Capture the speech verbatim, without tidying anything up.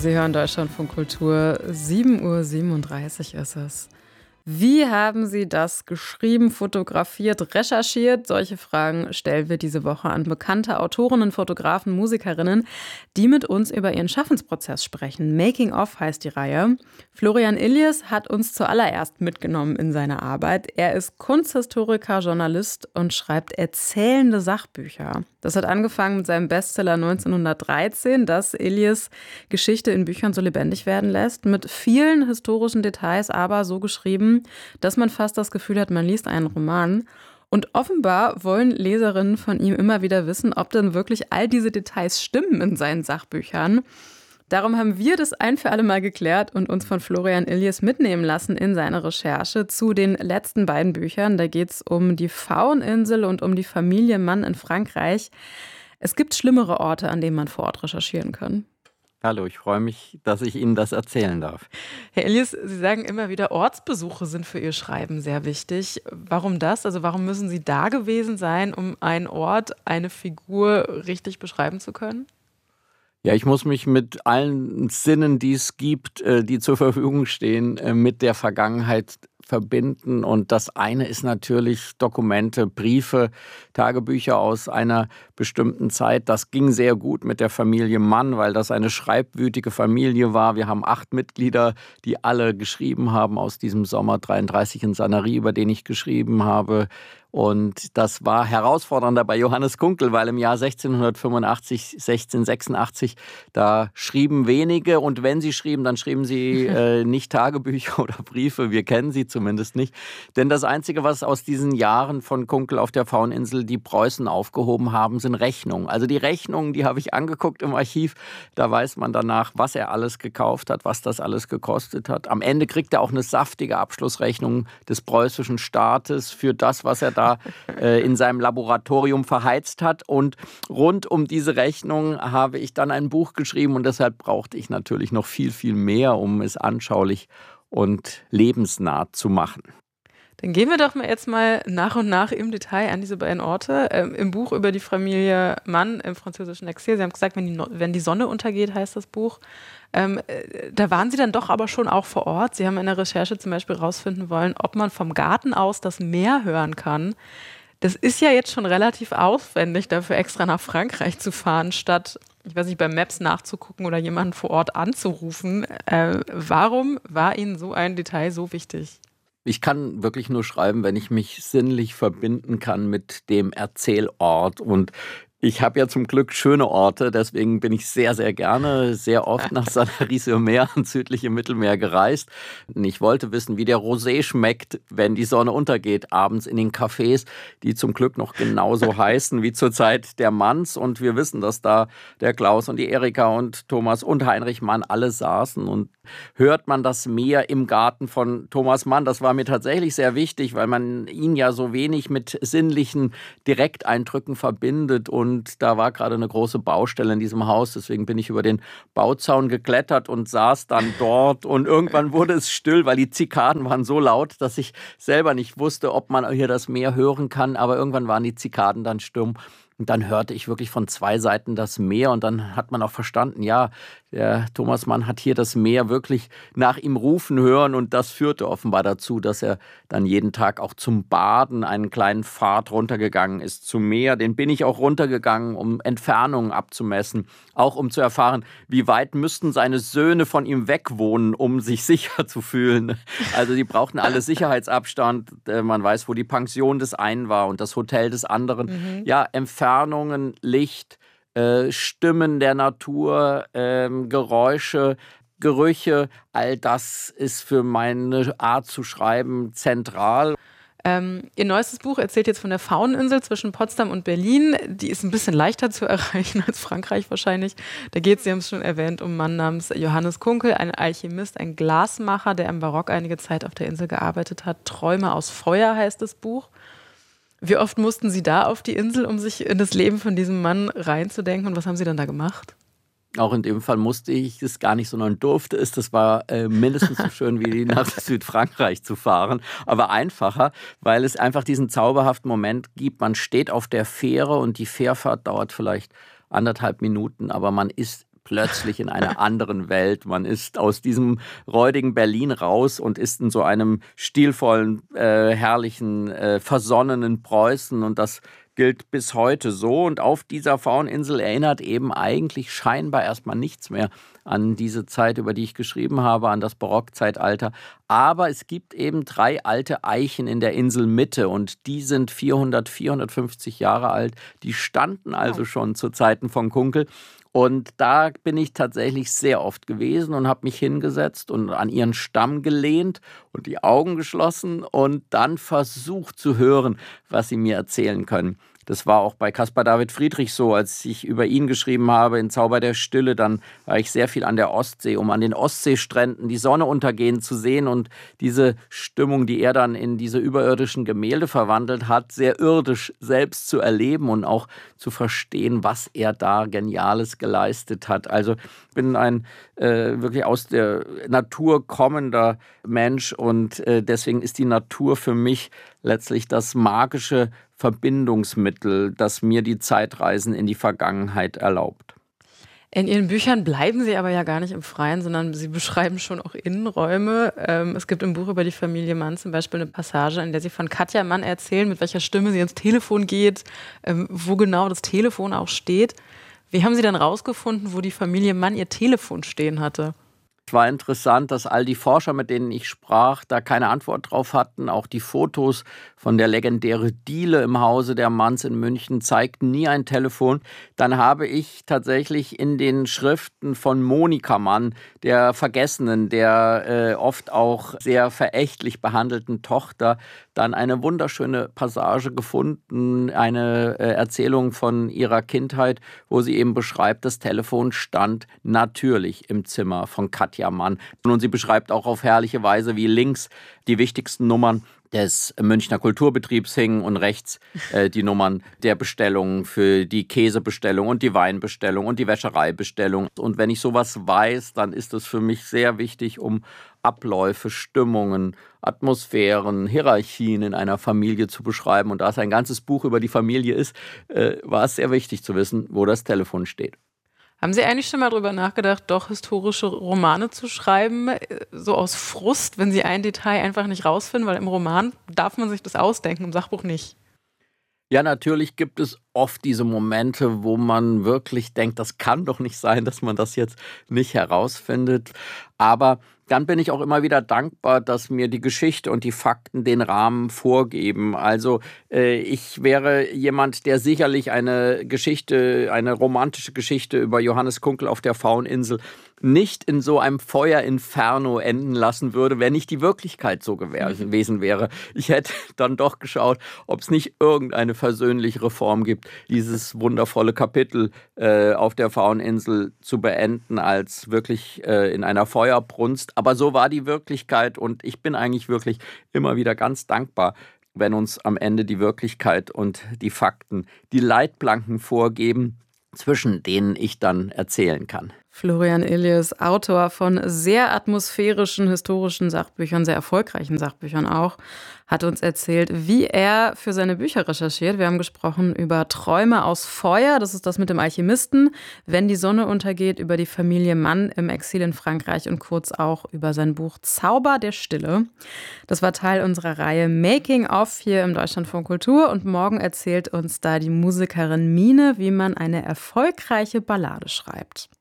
Sie hören Deutschlandfunk Kultur, sieben Uhr siebenunddreißig ist es. Wie haben Sie das geschrieben, fotografiert, recherchiert? Solche Fragen stellen wir diese Woche an bekannte Autorinnen, Fotografen, Musikerinnen, die mit uns über ihren Schaffensprozess sprechen. Making of heißt die Reihe. Florian Illies hat uns zuallererst mitgenommen in seine Arbeit. Er ist Kunsthistoriker, Journalist und schreibt erzählende Sachbücher. Das hat angefangen mit seinem Bestseller neunzehnhundertdreizehn, das Illies Geschichte in Büchern so lebendig werden lässt. Mit vielen historischen Details, aber so geschrieben, dass man fast das Gefühl hat, man liest einen Roman. Und offenbar wollen Leserinnen von ihm immer wieder wissen, ob denn wirklich all diese Details stimmen in seinen Sachbüchern. Darum haben wir das ein für alle Mal geklärt und uns von Florian Illies mitnehmen lassen in seine Recherche zu den letzten beiden Büchern. Da geht es um die Fauninsel und um die Familie Mann in Frankreich. Es gibt schlimmere Orte, an denen man vor Ort recherchieren kann. Hallo, ich freue mich, dass ich Ihnen das erzählen darf. Herr Illies, Sie sagen immer wieder, Ortsbesuche sind für Ihr Schreiben sehr wichtig. Warum das? Also warum müssen Sie da gewesen sein, um einen Ort, eine Figur richtig beschreiben zu können? Ja, ich muss mich mit allen Sinnen, die es gibt, die zur Verfügung stehen, mit der Vergangenheit verbinden. Und das eine ist natürlich Dokumente, Briefe, Tagebücher aus einer bestimmten Zeit. Das ging sehr gut mit der Familie Mann, weil das eine schreibwütige Familie war. Wir haben acht Mitglieder, die alle geschrieben haben aus diesem Sommer dreiunddreißig in Sanary, über den ich geschrieben habe. Und das war herausfordernder bei Johannes Kunkel, weil im Jahr sechzehnhundertfünfundachtzig, sechzehnhundertsechsundachtzig, da schrieben wenige. Und wenn sie schrieben, dann schrieben sie äh, nicht Tagebücher oder Briefe. Wir kennen sie zumindest nicht. Denn das Einzige, was aus diesen Jahren von Kunkel auf der Fauninsel die Preußen aufgehoben haben, sind Rechnungen. Also die Rechnungen, die habe ich angeguckt im Archiv. Da weiß man danach, was er alles gekauft hat, was das alles gekostet hat. Am Ende kriegt er auch eine saftige Abschlussrechnung des preußischen Staates für das, was er da äh, in seinem Laboratorium verheizt hat. Und rund um diese Rechnung habe ich dann ein Buch geschrieben und deshalb brauchte ich natürlich noch viel, viel mehr, um es anschaulich und lebensnah zu machen. Dann gehen wir doch mal jetzt mal nach und nach im Detail an diese beiden Orte. Ähm, Im Buch über die Familie Mann im französischen Exil, Sie haben gesagt, wenn die, no- wenn die Sonne untergeht, heißt das Buch. Ähm, äh, da waren Sie dann doch aber schon auch vor Ort. Sie haben in der Recherche zum Beispiel rausfinden wollen, ob man vom Garten aus das Meer hören kann. Das ist ja jetzt schon relativ aufwendig, dafür extra nach Frankreich zu fahren, statt, ich weiß nicht, bei Maps nachzugucken oder jemanden vor Ort anzurufen. Äh, warum war Ihnen so ein Detail so wichtig? Ich kann wirklich nur schreiben, wenn ich mich sinnlich verbinden kann mit dem Erzählort. Und ich habe ja zum Glück schöne Orte, deswegen bin ich sehr, sehr gerne, sehr oft nach Sanary-sur-Mer ans südliche Mittelmeer gereist. Und ich wollte wissen, wie der Rosé schmeckt, wenn die Sonne untergeht, abends in den Cafés, die zum Glück noch genauso heißen wie zur Zeit der Manns. Und wir wissen, dass da der Klaus und die Erika und Thomas und Heinrich Mann alle saßen. Und hört man das Meer im Garten von Thomas Mann? Das war mir tatsächlich sehr wichtig, weil man ihn ja so wenig mit sinnlichen Direkteindrücken verbindet. Und Und da war gerade eine große Baustelle in diesem Haus. Deswegen bin ich über den Bauzaun geklettert und saß dann dort. Und irgendwann wurde es still, weil die Zikaden waren so laut, dass ich selber nicht wusste, ob man hier das Meer hören kann. Aber irgendwann waren die Zikaden dann stumm. Und dann hörte ich wirklich von zwei Seiten das Meer. Und dann hat man auch verstanden, ja, der Thomas Mann hat hier das Meer wirklich nach ihm rufen hören. Und das führte offenbar dazu, dass er dann jeden Tag auch zum Baden einen kleinen Pfad runtergegangen ist zum Meer. Den bin ich auch runtergegangen, um Entfernungen abzumessen. Auch um zu erfahren, wie weit müssten seine Söhne von ihm wegwohnen, um sich sicher zu fühlen. Also die brauchten alle Sicherheitsabstand. Man weiß, wo die Pension des einen war und das Hotel des anderen. Mhm. Ja, Entfernungen, Licht, äh, Stimmen der Natur, äh, Geräusche, Gerüche, all das ist für meine Art zu schreiben zentral. Ähm, Ihr neuestes Buch erzählt jetzt von der Fauninsel zwischen Potsdam und Berlin. Die ist ein bisschen leichter zu erreichen als Frankreich wahrscheinlich. Da geht es, Sie haben es schon erwähnt, um einen Mann namens Johannes Kunkel, ein Alchemist, ein Glasmacher, der im Barock einige Zeit auf der Insel gearbeitet hat. Träume aus Feuer heißt das Buch. Wie oft mussten Sie da auf die Insel, um sich in das Leben von diesem Mann reinzudenken? Und was haben Sie dann da gemacht? Auch in dem Fall musste ich es gar nicht, sondern durfte es. Das war äh, mindestens so schön, wie nach Südfrankreich zu fahren. Aber einfacher, weil es einfach diesen zauberhaften Moment gibt. Man steht auf der Fähre und die Fährfahrt dauert vielleicht anderthalb Minuten, aber man ist plötzlich in einer anderen Welt. Man ist aus diesem räudigen Berlin raus und ist in so einem stilvollen, äh, herrlichen, äh, versonnenen Preußen. Und das gilt bis heute so. Und auf dieser Fraueninsel erinnert eben eigentlich scheinbar erstmal nichts mehr an diese Zeit, über die ich geschrieben habe, an das Barockzeitalter. Aber es gibt eben drei alte Eichen in der Inselmitte und die sind vierhundert, vierhundertfünfzig Jahre alt. Die standen also schon zu Zeiten von Kunkel. Und da bin ich tatsächlich sehr oft gewesen und habe mich hingesetzt und an ihren Stamm gelehnt und die Augen geschlossen und dann versucht zu hören, was sie mir erzählen können. Das war auch bei Caspar David Friedrich so, als ich über ihn geschrieben habe in Zauber der Stille, dann war ich sehr viel an der Ostsee, um an den Ostseestränden die Sonne untergehen zu sehen und diese Stimmung, die er dann in diese überirdischen Gemälde verwandelt hat, sehr irdisch selbst zu erleben und auch zu verstehen, was er da Geniales geleistet hat. Also ich bin ein äh, wirklich aus der Natur kommender Mensch und äh, deswegen ist die Natur für mich letztlich das magische Verbindungsmittel, das mir die Zeitreisen in die Vergangenheit erlaubt. In Ihren Büchern bleiben Sie aber ja gar nicht im Freien, sondern Sie beschreiben schon auch Innenräume. Ähm, es gibt im Buch über die Familie Mann zum Beispiel eine Passage, in der Sie von Katja Mann erzählen, mit welcher Stimme sie ins Telefon geht, ähm, wo genau das Telefon auch steht. Wie haben Sie dann rausgefunden, wo die Familie Mann ihr Telefon stehen hatte? Es war interessant, dass all die Forscher, mit denen ich sprach, da keine Antwort drauf hatten. Auch die Fotos von der legendären Diele im Hause der Manns in München zeigten nie ein Telefon. Dann habe ich tatsächlich in den Schriften von Monika Mann, der Vergessenen, der äh, oft auch sehr verächtlich behandelten Tochter, dann eine wunderschöne Passage gefunden, eine äh, Erzählung von ihrer Kindheit, wo sie eben beschreibt, das Telefon stand natürlich im Zimmer von Katja Mann. Und sie beschreibt auch auf herrliche Weise, wie links die wichtigsten Nummern des Münchner Kulturbetriebs hingen und rechts äh, die Nummern der Bestellungen für die Käsebestellung und die Weinbestellung und die Wäschereibestellung. Und wenn ich sowas weiß, dann ist es für mich sehr wichtig, um Abläufe, Stimmungen, Atmosphären, Hierarchien in einer Familie zu beschreiben. Und da es ein ganzes Buch über die Familie ist, äh, war es sehr wichtig zu wissen, wo das Telefon steht. Haben Sie eigentlich schon mal darüber nachgedacht, doch historische Romane zu schreiben, so aus Frust, wenn Sie ein Detail einfach nicht rausfinden? Weil im Roman darf man sich das ausdenken, im Sachbuch nicht. Ja, natürlich gibt es oft diese Momente, wo man wirklich denkt, das kann doch nicht sein, dass man das jetzt nicht herausfindet. Aber dann bin ich auch immer wieder dankbar, dass mir die Geschichte und die Fakten den Rahmen vorgeben. Also äh, ich wäre jemand, der sicherlich eine Geschichte, eine romantische Geschichte über Johannes Kunkel auf der Fraueninsel nicht in so einem Feuerinferno enden lassen würde, wenn nicht die Wirklichkeit so gewesen wäre. Ich hätte dann doch geschaut, ob es nicht irgendeine versöhnlichere Form gibt, dieses wundervolle Kapitel äh, auf der Fraueninsel zu beenden, als wirklich äh, in einer Feuerbrunst. Aber so war die Wirklichkeit und ich bin eigentlich wirklich immer wieder ganz dankbar, wenn uns am Ende die Wirklichkeit und die Fakten die Leitplanken vorgeben, zwischen denen ich dann erzählen kann. Florian Illies, Autor von sehr atmosphärischen historischen Sachbüchern, sehr erfolgreichen Sachbüchern auch, hat uns erzählt, wie er für seine Bücher recherchiert. Wir haben gesprochen über Träume aus Feuer, das ist das mit dem Alchemisten, Wenn die Sonne untergeht, über die Familie Mann im Exil in Frankreich und kurz auch über sein Buch Zauber der Stille. Das war Teil unserer Reihe Making of hier im Deutschlandfunk Kultur und morgen erzählt uns da die Musikerin Mine, wie man eine erfolgreiche Ballade schreibt.